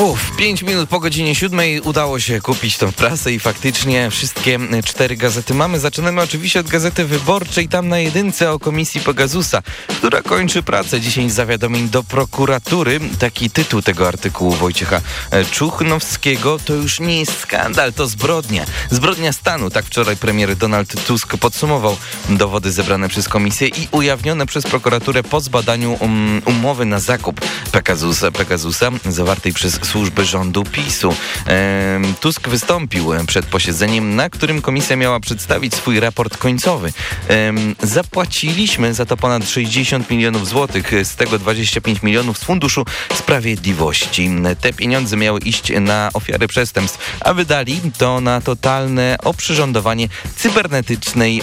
5 minut po godzinie 7 udało się kupić tą prasę i faktycznie wszystkie 4 gazety mamy. Zaczynamy oczywiście od Gazety Wyborczej, tam na jedynce o komisji Pegasusa, która kończy pracę. 10 zawiadomień do prokuratury. Taki tytuł tego artykułu Wojciecha Czuchnowskiego. To już nie jest skandal, to zbrodnia. Zbrodnia stanu. Tak wczoraj premier Donald Tusk podsumował dowody zebrane przez komisję i ujawnione przez prokuraturę po zbadaniu umowy na zakup Pegasusa zawartej przez służby rządu PiS-u. Tusk wystąpił przed posiedzeniem, na którym komisja miała przedstawić swój raport końcowy. Zapłaciliśmy za to ponad 60 milionów złotych, z tego 25 milionów z Funduszu Sprawiedliwości. Te pieniądze miały iść na ofiary przestępstw, a wydali to na totalne oprzyrządowanie cybernetycznej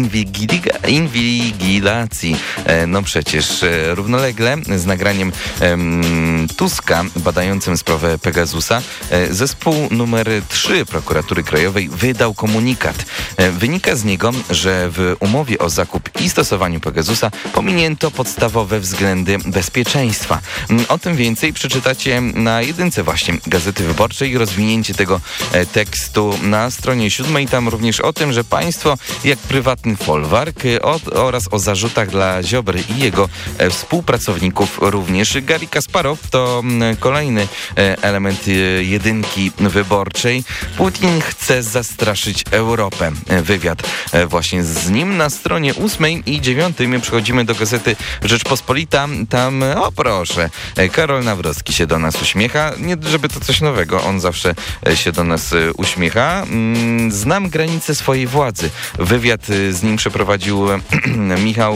inwigilacji. No przecież równolegle z nagraniem Tuska badającym sprawę Pegasusa zespół numer 3 Prokuratury Krajowej wydał komunikat. Wynika z niego, że w umowie o zakup i stosowaniu Pegasusa pominięto podstawowe względy bezpieczeństwa. O tym więcej przeczytacie na jedynce właśnie Gazety Wyborczej. Rozwinięcie tego tekstu na stronie 7. Tam również o tym, że państwo jak prywatny folwark oraz o zarzutach dla Ziobry i jego współpracowników również. Garry Kasparow to kolejny element jedynki wyborczej. Putin chce zastraszyć Europę. Wywiad właśnie z nim. Na stronie 8 i 9 my przechodzimy do Gazety Rzeczpospolita. Tam, o proszę, Karol Nawrocki się do nas uśmiecha. Nie, żeby to coś nowego, on zawsze się do nas uśmiecha. Znam granice swojej władzy. Wywiad z nim przeprowadził Michał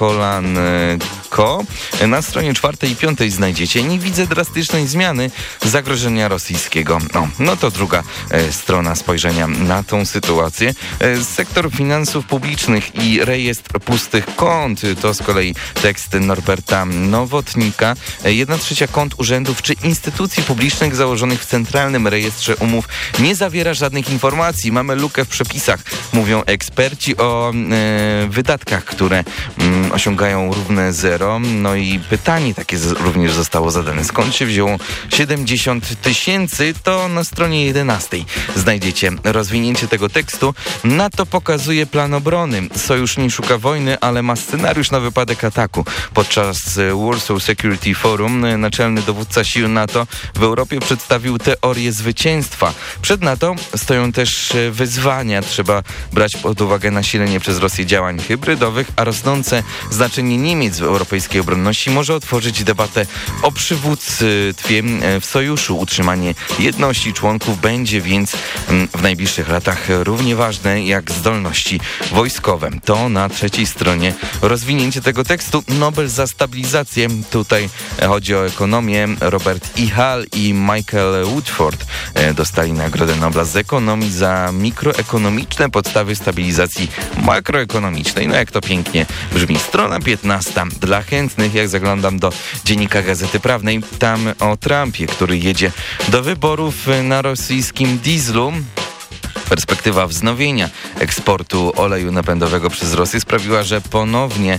Kolanko. Na stronie 4 i 5 znajdziecie. Nie widzę drastycznej zmiany zagrożenia rosyjskiego. No to druga strona spojrzenia na tą sytuację. Sektor finansów publicznych i rejestr pustych kont to z kolei tekst Norberta Nowotnika. 1/3 kont urzędów czy instytucji publicznych założonych w Centralnym Rejestrze Umów nie zawiera żadnych informacji. Mamy lukę w przepisach, mówią eksperci o wydatkach, które osiągają równe zero. No i pytanie takie również zostało zadane. Skąd się wzięło 70 000? To na stronie 11 znajdziecie rozwinięcie tego tekstu. NATO pokazuje plan obrony. Sojusz nie szuka wojny, ale ma scenariusz na wypadek ataku. Podczas Warsaw Security Forum naczelny dowódca sił NATO w Europie przedstawił teorię zwycięstwa. Przed NATO stoją też wyzwania. Trzeba brać pod uwagę nasilenie przez Rosję działań hybrydowych, a rosnące znaczenie Niemiec w europejskiej obronności może otworzyć debatę o przywództwie w sojuszu. Utrzymanie jedności członków będzie więc w najbliższych latach równie ważne jak zdolności wojskowe. To na 3 stronie rozwinięcie tego tekstu. Nobel za stabilizację. Tutaj chodzi o ekonomię. Robert E. Hall i Michael Woodford dostali Nagrodę Nobla z ekonomii za mikroekonomiczne podstawy stabilizacji makroekonomicznej. No jak to pięknie brzmi. Strona 15. Dla chętnych, jak zaglądam do Dziennika Gazety Prawnej, tam o Trumpie, który jedzie do wyborów na rosyjskim dieslu. Perspektywa wznowienia eksportu oleju napędowego przez Rosję sprawiła, że ponownie...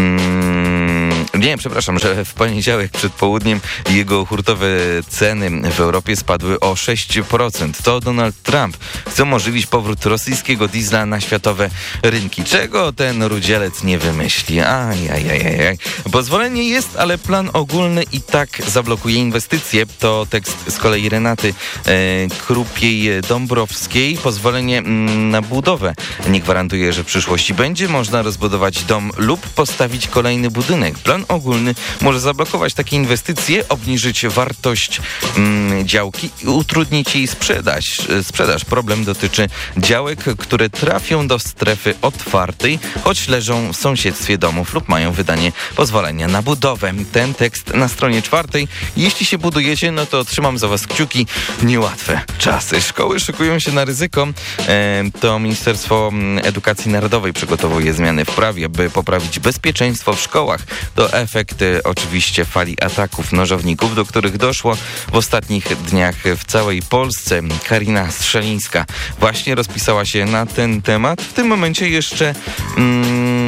że w poniedziałek przed południem jego hurtowe ceny w Europie spadły o 6%. To Donald Trump chce umożliwić powrót rosyjskiego diesla na światowe rynki. Czego ten rudzielec nie wymyśli? Pozwolenie jest, ale plan ogólny i tak zablokuje inwestycje. To tekst z kolei Renaty Krupiej-Dąbrowskiej. Pozwolenie na budowę nie gwarantuje, że w przyszłości będzie można rozbudować dom lub postawić kolejny budynek. Plan ogólny może zablokować takie inwestycje, obniżyć wartość działki i utrudnić jej sprzedaż. Problem dotyczy działek, które trafią do strefy otwartej, choć leżą w sąsiedztwie domów lub mają wydanie pozwolenia na budowę. Ten tekst na stronie 4. Jeśli się budujecie, no to trzymam za was kciuki. Niełatwe czasy. Szkoły szykują się na ryzyko. To Ministerstwo Edukacji Narodowej przygotowuje zmiany w prawie, by poprawić bezpieczeństwo w szkołach. To efekt oczywiście fali ataków nożowników, do których doszło w ostatnich dniach w całej Polsce. Karina Strzelińska właśnie rozpisała się na ten temat. W tym momencie jeszcze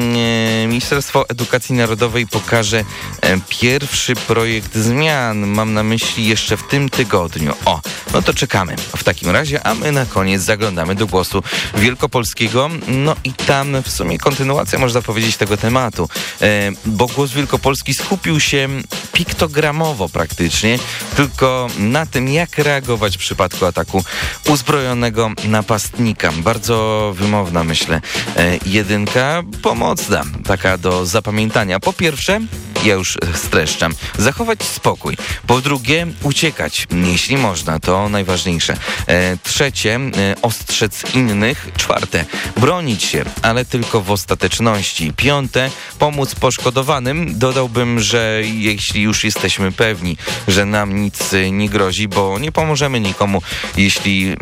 Ministerstwo Edukacji Narodowej pokaże pierwszy projekt zmian. Mam na myśli jeszcze w tym tygodniu. No to czekamy w takim razie, a my na koniec zaglądamy do Głosu Wielkopolskiego. No i tam w sumie kontynuacja, można powiedzieć, tego tematu, bo Głos Wielkopolski skupił się piktogramowo praktycznie tylko na tym, jak reagować w przypadku ataku uzbrojonego napastnika. Bardzo wymowna, myślę, jedynka, pomocna, taka do zapamiętania. Po pierwsze, ja już streszczam, zachować spokój. Po drugie, uciekać, jeśli można, to najważniejsze. Trzecie, ostrzec innych. Czwarte, bronić się, ale tylko w ostateczności. Piąte, pomóc poszkodowanym. Dodałbym, że jeśli już jesteśmy pewni, że nam nic nie grozi, bo nie pomożemy nikomu, jeśli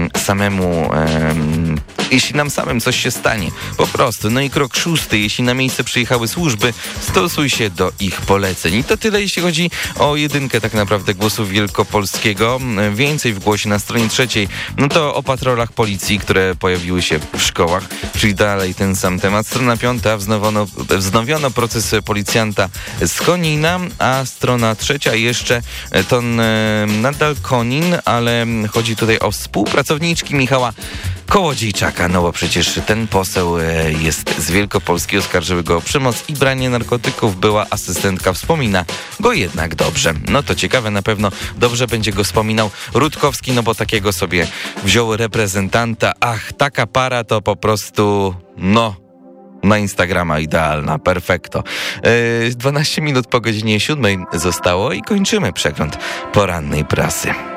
nam samym coś się stanie. Po prostu. No i krok szósty, jeśli na miejsce przyjechały służby, stosuj się do ich poleceń. I to tyle, jeśli chodzi o jedynkę tak naprawdę Głosu Wielkopolskiego. Więcej w Głosie na stronie 3. No to o patrolach policji, które pojawiły się w szkołach, czyli dalej ten sam temat. Strona 5. Wznowiono proces policjanta z Konina, a strona 3 jeszcze to nadal Konin, ale chodzi tutaj o współpracowniczki Michała Kołodziejczaka, no bo przecież ten poseł jest z Wielkopolski, oskarżyły go o przemoc i branie narkotyków. Była asystentka, wspomina go jednak dobrze. No to ciekawe, na pewno dobrze będzie go wspominał Rutkowski, no bo takiego sobie wziął reprezentanta. Ach, taka para to po prostu, na Instagrama idealna, perfekto. 12 minut po godzinie 7 zostało i kończymy przegląd porannej prasy.